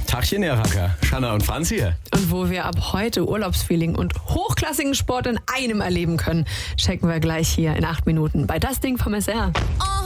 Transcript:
Tachchen, Herr Racker. Shanna und Franz hier. Und wo wir ab heute Urlaubsfeeling und hochklassigen Sport in einem erleben können, checken wir gleich hier in 8 Minuten bei Das Ding vom SR.